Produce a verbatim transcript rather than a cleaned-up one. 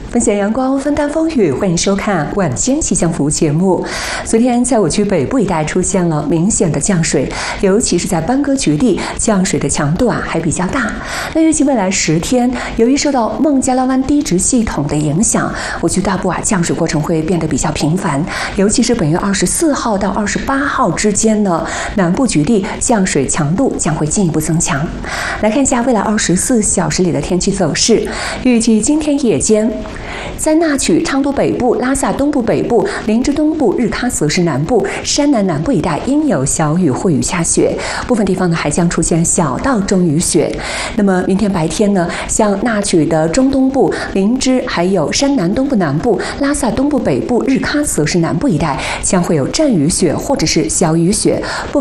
分享阳光，分担风雨，欢迎收看晚间气象服务节目。昨天在我区北部一带出现了明显的降水，尤其是在班戈局地，降水的强度啊还比较大。那预计未来十天，由于受到孟加拉湾低值系统的影响，我区大部啊降水过程会变得比较频繁，尤其是本月二十四号到二十八号之间呢，南部局地降水强度将会进一步增强。来看一下未来二十四小时里的天气走势，预计今天夜间，在纳曲、昌都北部、拉萨东部北部、林芝东部、日喀则市南部、山南南部一带应有小雨或雨下雪，部分地方呢还将出现小到中雨雪。那么明天白天呢，像纳曲的中东部、林芝还有山南东部南部、拉萨东部北部、日喀则市南部一带将会有阵雨雪或者是小雨雪，部